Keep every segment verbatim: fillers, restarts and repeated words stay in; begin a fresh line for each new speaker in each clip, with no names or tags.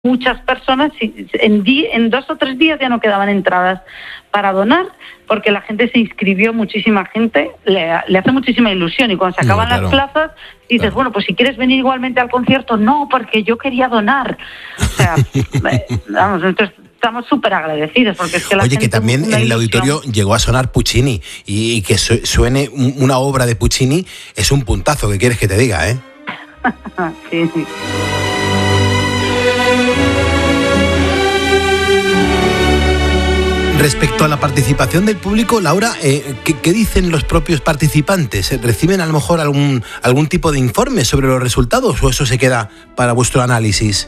muchas personas, en, di, en dos o tres días ya no quedaban entradas para donar, porque la gente se inscribió, muchísima gente, le, le hace muchísima ilusión, y cuando se acaban no, claro. las plazas, dices, claro. bueno, pues si quieres venir igualmente al concierto, no, porque yo quería donar. O sea, vamos, entonces estamos súper agradecidos, porque es que la
Oye,
gente
que también en el ilusión. Auditorio llegó a sonar Puccini, y, y que suene una obra de Puccini es un puntazo, ¿qué quieres que te diga, eh?
sí, sí.
Respecto a la participación del público, Laura, eh, ¿qué, ¿qué dicen los propios participantes? ¿Reciben a lo mejor algún, algún tipo de informe sobre los resultados o eso se queda para vuestro análisis?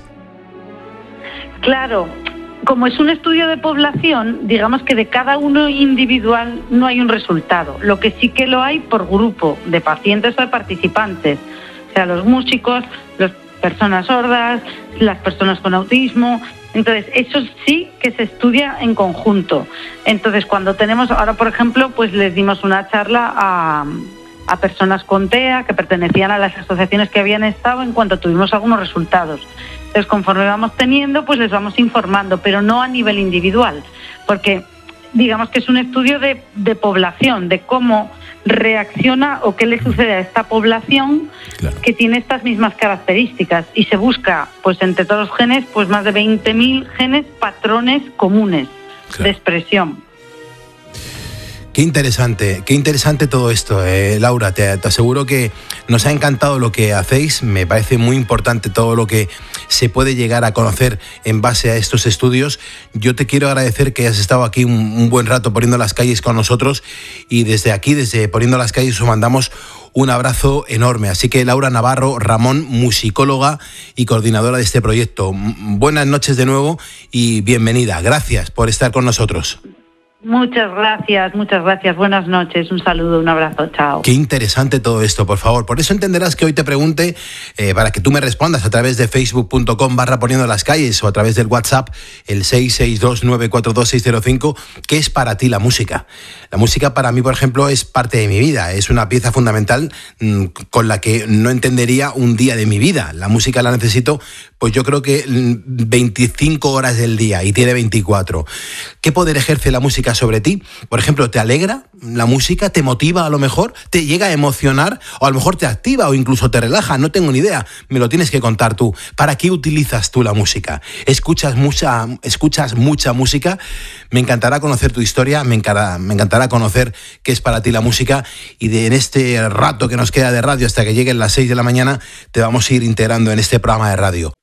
Claro, como es un estudio de población, digamos que de cada uno individual no hay un resultado. Lo que sí que lo hay por grupo de pacientes o de participantes. O sea, los músicos, las personas sordas, las personas con autismo. Entonces, eso sí que se estudia en conjunto. Entonces, cuando tenemos, ahora por ejemplo, pues les dimos una charla a, a personas con T E A que pertenecían a las asociaciones que habían estado en cuanto tuvimos algunos resultados. Entonces, conforme vamos teniendo, pues les vamos informando, pero no a nivel individual, porque digamos que es un estudio de, de población, de cómo reacciona o qué le sucede a esta población claro. que tiene estas mismas características, y se busca pues entre todos los genes pues más de veinte mil genes patrones comunes claro. de expresión.
Qué interesante, qué interesante todo esto, eh, Laura, te, te aseguro que nos ha encantado lo que hacéis, me parece muy importante todo lo que se puede llegar a conocer en base a estos estudios. Yo te quiero agradecer que hayas estado aquí un, un buen rato poniendo las calles con nosotros, y desde aquí, desde Poniendo las Calles, os mandamos un abrazo enorme. Así que Laura Navarro Ramón, musicóloga y coordinadora de este proyecto, buenas noches de nuevo y bienvenida, gracias por estar con nosotros.
Muchas gracias, muchas gracias. Buenas noches, un saludo, un abrazo, chao.
Qué interesante todo esto, por favor. Por eso entenderás que hoy te pregunte, eh, para que tú me respondas a través de facebook punto com barra poniendo las calles o a través del WhatsApp, el seis seis dos nueve cuatro dos seis cero cinco, ¿qué es para ti la música? La música para mí, por ejemplo, es parte de mi vida, es una pieza fundamental mmm, con la que no entendería un día de mi vida. La música la necesito, pues yo creo que veinticinco horas del día, y tiene veinticuatro. ¿Qué poder ejerce la música sobre ti? Por ejemplo, ¿te alegra la música? ¿Te motiva a lo mejor? ¿Te llega a emocionar? O a lo mejor te activa o incluso te relaja, no tengo ni idea. Me lo tienes que contar tú. ¿Para qué utilizas tú la música? ¿Escuchas mucha, escuchas mucha música? Me encantará conocer tu historia, me encantará, me encantará conocer qué es para ti la música, y de, en este rato que nos queda de radio hasta que lleguen las seis de la mañana te vamos a ir integrando en este programa de radio.